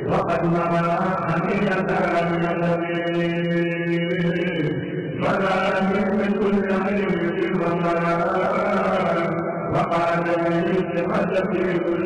وقد نرى حمية النبي فلا من كل علم وقال لي في كل